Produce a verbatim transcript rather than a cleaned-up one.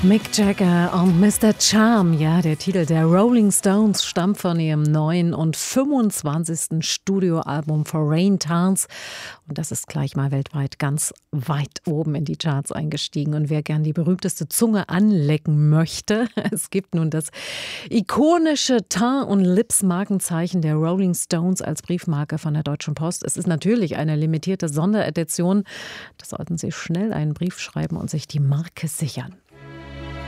Mick Jagger und Mister Charm, ja, der Titel der Rolling Stones stammt von ihrem neuen und fünfundzwanzigsten Studioalbum Foreign Towns. Und das ist gleich mal weltweit ganz weit oben in die Charts eingestiegen. Und wer gern die berühmteste Zunge anlecken möchte, es gibt nun das ikonische Tongue- und Lips-Markenzeichen der Rolling Stones als Briefmarke von der Deutschen Post. Es ist natürlich eine limitierte Sonderedition. Da sollten Sie schnell einen Brief schreiben und sich die Marke sichern.